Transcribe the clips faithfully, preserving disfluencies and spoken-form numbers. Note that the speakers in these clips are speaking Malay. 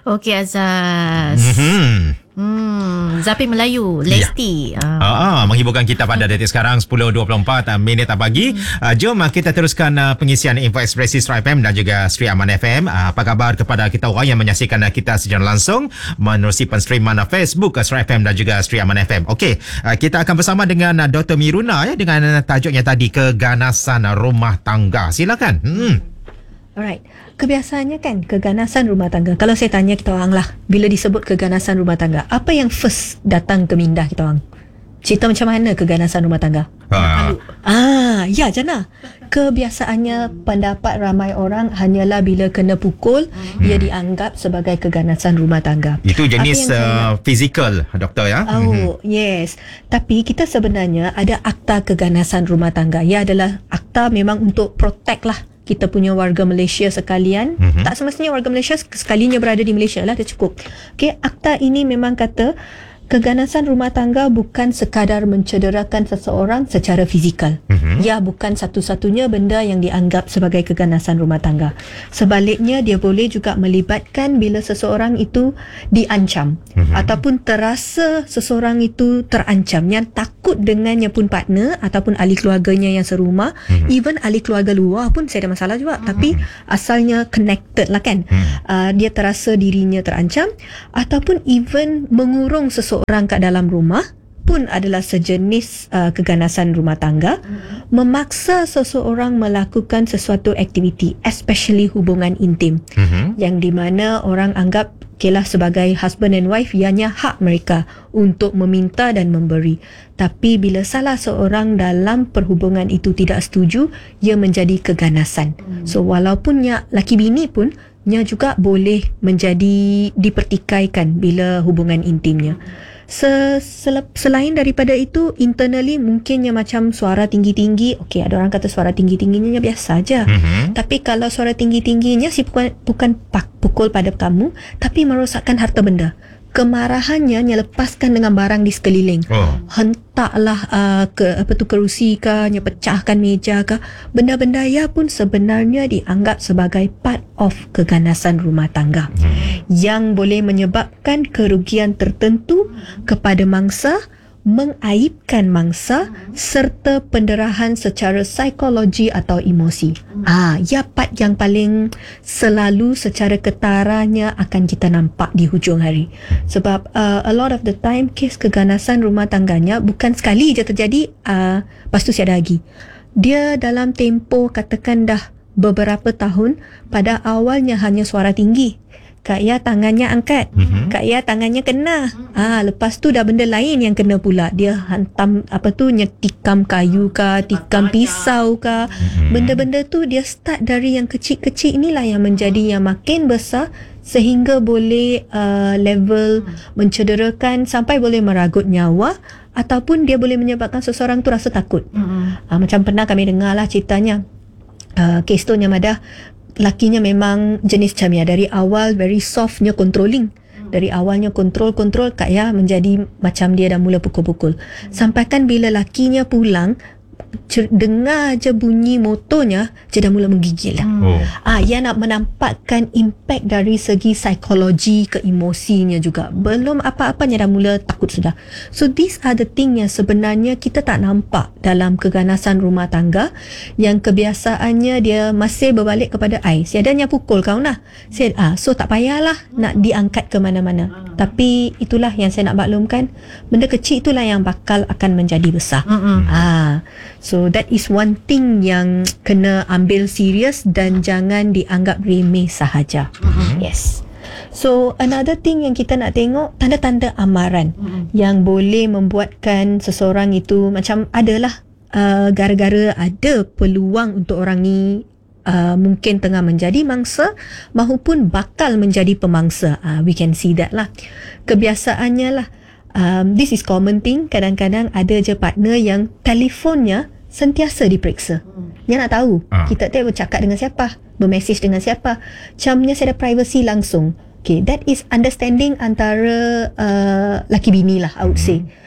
Okey Azaz. Mhm. Hmm, Zapi Melayu, Lesti. Ya. Ah. Ah, menghiburkan kita pada detik sekarang sepuluh dua puluh empat minit pagi. Hmm. Uh, jom kita teruskan uh, pengisian Info Ekspresi Sri F M dan juga Sri Aman F M. Uh, apa khabar kepada kita orang yang menyaksikan uh, kita secara langsung menerusi penstreaman uh, Facebook uh, Sri F M dan juga Sri Aman F M. Okey, uh, kita akan bersama dengan uh, Doktor Miruna ya dengan uh, tajuknya tadi keganasan uh, rumah tangga. Silakan. Hmm. Alright. Kebiasaannya kan keganasan rumah tangga. Kalau saya tanya kita orang lah, bila disebut keganasan rumah tangga, apa yang first datang ke minda kita orang? Cerita macam mana keganasan rumah tangga? Ah, ah ya Jana. Kebiasaannya pendapat ramai orang hanyalah bila kena pukul, hmm. ia dianggap sebagai keganasan rumah tangga. Itu jenis uh, fizikal, doktor ya? Oh, mm-hmm. yes. Tapi kita sebenarnya ada akta keganasan rumah tangga. Ia adalah akta memang untuk protect lah kita punya warga Malaysia sekalian. Mm-hmm. Tak semestinya warga Malaysia sekalinya berada di Malaysia lah, dah cukup. Okay, akta ini memang kata keganasan rumah tangga bukan sekadar mencederakan seseorang secara fizikal. Mm-hmm. Ia bukan satu-satunya benda yang dianggap sebagai keganasan rumah tangga. Sebaliknya, dia boleh juga melibatkan bila seseorang itu diancam. Mm-hmm. Ataupun terasa seseorang itu terancam. Yang takut dengannya pun partner ataupun ahli keluarganya yang serumah. Mm-hmm. Even ahli keluarga luar pun saya ada masalah juga. Mm-hmm. Tapi asalnya connected lah kan. Mm-hmm. Uh, dia terasa dirinya terancam. Ataupun even mengurung seseorang orang kat dalam rumah pun adalah sejenis uh, keganasan rumah tangga. Mm-hmm. Memaksa seseorang melakukan sesuatu aktiviti, especially hubungan intim, mm-hmm. yang di mana orang anggap kelah sebagai husband and wife, ianya hak mereka untuk meminta dan memberi. Tapi bila salah seorang dalam perhubungan itu tidak setuju, ia menjadi keganasan. Mm-hmm. So walaupun nya laki bini pun nya juga boleh menjadi dipertikaikan bila hubungan intimnya. Se- sel- selain daripada itu, internally mungkinnya macam suara tinggi-tinggi. Okey, ada orang kata suara tinggi-tingginya biasa aja. Mm-hmm. Tapi kalau suara tinggi-tingginya si bukan, bukan pak, pukul pada kamu, tapi merosakkan harta benda. Kemarahannya nya lepaskan dengan barang di sekeliling. Oh. Hentaklah uh, ke apa tu kerusi kah, nya pecahkan meja kah. Benda-benda ya pun sebenarnya dianggap sebagai part of keganasan rumah tangga. Hmm. Yang boleh menyebabkan kerugian tertentu kepada mangsa, mengaibkan mangsa, serta penderahan secara psikologi atau emosi. Ah, ya part yang paling selalu secara ketaranya akan kita nampak di hujung hari. Sebab uh, a lot of the time kes keganasan rumah tangganya bukan sekali je terjadi, uh, lepas tu siada lagi. Dia dalam tempoh katakan dah beberapa tahun, pada awalnya hanya suara tinggi. Kak Ya tangannya angkat, mm-hmm. Kak Ya tangannya kena. Ah, lepas tu dah benda lain yang kena pula. Dia hantam apa tu, nyetikam kayu kah, tikam pisau kah. Mm-hmm. Benda-benda tu dia start dari yang kecil-kecil inilah yang menjadi yang makin besar sehingga boleh uh, level mencederakan sampai boleh meragut nyawa ataupun dia boleh menyebabkan seseorang tu rasa takut. Mm-hmm. Ah, macam pernah kami dengar lah ceritanya. Uh, kes tu Nyamadah, lakinya memang jenis camia. Dari awal very softnya controlling. Dari awalnya kontrol-kontrol, Kak Ya menjadi macam dia dah mula pukul-pukul. Sampaikan bila lakinya pulang, cer- dengar je bunyi motornya, dia dah mula menggigil lah. Oh. Ah, ia nak menampakkan impact dari segi psikologi ke emosinya juga. Belum apa-apanya dah mula takut sudah. So these are the thing yang sebenarnya kita tak nampak dalam keganasan rumah tangga, yang kebiasaannya dia masih berbalik kepada I. Siadanya pukul kau lah. Siad, ah, so tak payahlah nak diangkat ke mana-mana. Tapi itulah yang saya nak maklumkan. Benda kecil itulah yang bakal akan menjadi besar. Mm-hmm. Ah, so that is one thing yang kena ambil serius dan jangan dianggap remeh sahaja. Mm-hmm. Yes. So another thing yang kita nak tengok, tanda-tanda amaran mm-hmm. yang boleh membuatkan seseorang itu macam adalah uh, gara-gara ada peluang untuk orang ni Uh, mungkin tengah menjadi mangsa maupun bakal menjadi pemangsa. Uh, we can see that lah. Kebiasaannya lah, um, this is common thing. Kadang-kadang ada je partner yang telefonnya sentiasa diperiksa. Dia nak tahu uh. kita tu bercakap dengan siapa, bermesej dengan siapa. Macamnya saya ada privacy langsung. Okay, that is understanding antara uh, laki bini lah, I would say.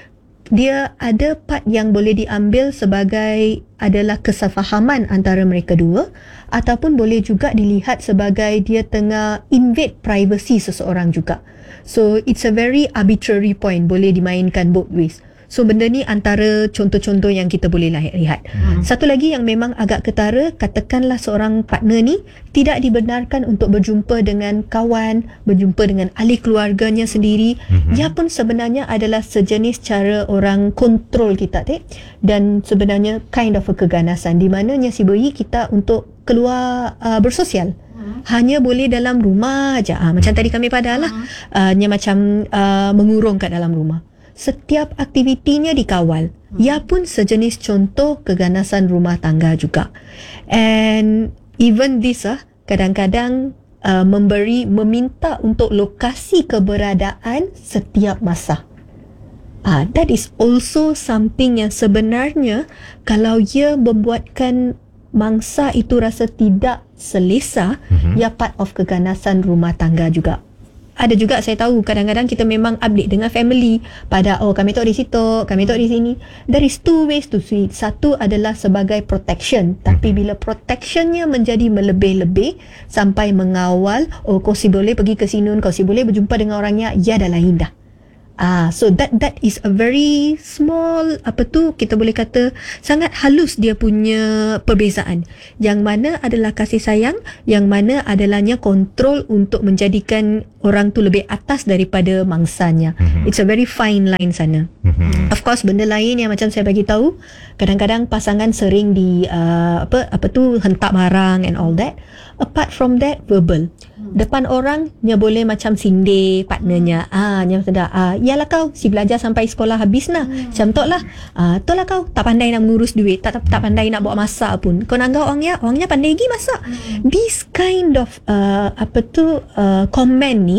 dia ada part yang boleh diambil sebagai adalah kesefahaman antara mereka dua, ataupun boleh juga dilihat sebagai dia tengah invade privacy seseorang juga. So it's a very arbitrary point, boleh dimainkan both ways. So benda ni antara contoh-contoh yang kita boleh lihat. Hmm. Satu lagi yang memang agak ketara, katakanlah seorang partner ni tidak dibenarkan untuk berjumpa dengan kawan, berjumpa dengan ahli keluarganya sendiri. Hmm. Ia pun sebenarnya adalah sejenis cara orang kontrol kita, tak? Dan sebenarnya kind of a keganasan di mananya si bayi kita untuk keluar uh, bersosial. Hanya boleh dalam rumah aja. Ah, macam tadi kami padahal lah. Uh, nya macam uh, mengurung kat dalam rumah. Setiap aktivitinya dikawal. Ia pun sejenis contoh keganasan rumah tangga juga. And even this ah, kadang-kadang uh, memberi, meminta untuk lokasi keberadaan setiap masa. Ah, that is also something yang sebenarnya kalau ia membuatkan mangsa itu rasa tidak selesa, mm-hmm. ia part of keganasan rumah tangga juga. Ada juga saya tahu kadang-kadang kita memang update dengan family pada oh kami tok di situ, kami tok di sini. There is two ways to see it. Satu adalah sebagai protection, tapi bila protectionnya menjadi melebih-lebih sampai mengawal, oh kau si boleh pergi ke sini, kau si boleh berjumpa dengan orangnya, ya dah lain dah. Ah, so that that is a very small, apa tu, kita boleh kata sangat halus dia punya perbezaan. Yang mana adalah kasih sayang, yang mana adalahnya kontrol untuk menjadikan orang tu lebih atas daripada mangsanya. Mm-hmm. It's a very fine line sana. Mm-hmm. Of course, benda lain yang macam saya bagi tahu, kadang-kadang pasangan sering di uh, apa apa tu hentak barang and all that. Apart from that, verbal. Depan orang, dia boleh macam sindir partnernya. Ah, dia macam dah, ah, yalah kau, si belajar sampai sekolah habis lah. Macam tu lah. Ah, tu lah kau, tak pandai nak mengurus duit, tak tak pandai nak bawa masak pun. Kau nanggau orangnya, orangnya pandai lagi masak. This kind of uh, apa tu uh, comment ni